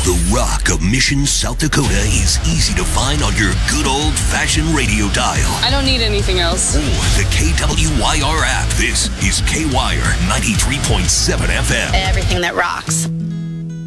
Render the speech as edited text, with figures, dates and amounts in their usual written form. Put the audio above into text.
The rock of Mission, South Dakota is easy to find on your good old-fashioned radio dial. I don't need anything else. Or the KWYR app. This is KWYR 93.7 FM. Everything that rocks.